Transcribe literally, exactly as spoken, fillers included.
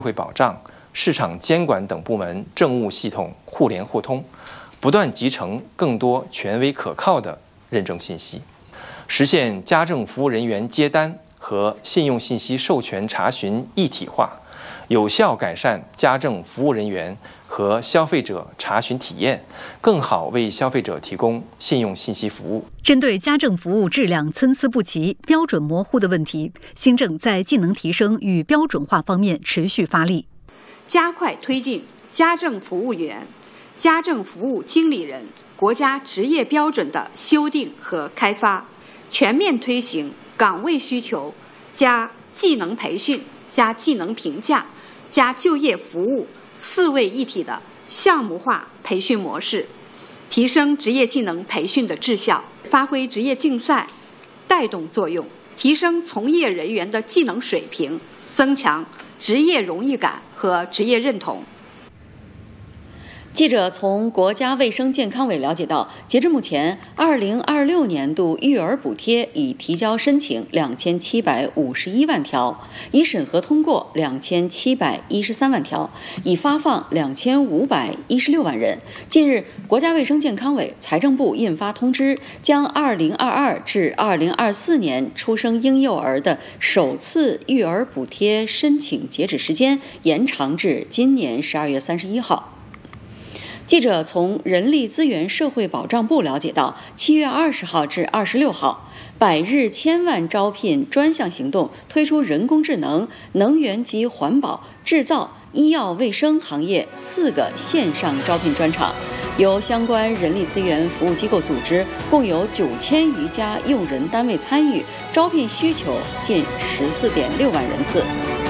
会保障、市场监管等部门政务系统互联互通，不断集成更多权威可靠的认证信息，实现家政服务人员接单和信用信息授权查询一体化，有效改善家政服务人员和消费者查询体验，更好为消费者提供信用信息服务。 针对家政服务质量参差不齐、标准模糊的问题，新政在技能提升与标准化方面持续发力， 加快推进家政服务员、家政服务经理人国家职业标准的修订和开发，全面推行岗位需求加技能培训加技能评价加就业服务四位一体的项目化培训模式，提升职业技能培训的质效，发挥职业竞赛带动作用，提升从业人员的技能水平，增强职业荣誉感和职业认同。 记者从国家卫生健康委了解到，截至目前，二零二六年度育儿补贴已提交申请两千七百五十一万条，已审核通过两千七百一十三万条，已发放两千五百一十六万人。近日，国家卫生健康委、财政部印发通知，将二零二二至二零二四年出生婴幼儿的首次育儿补贴申请截止时间延长至今年十二月三十一号。记者从人力资源社会保障部了解到，七月二十号至二十六号，百日千万招聘专项行动推出人工智能、能源及环保、制造、医药卫生行业四个线上招聘专场，由相关人力资源服务机构组织，共有九千余家用人单位参与，招聘需求近十四点六万人次。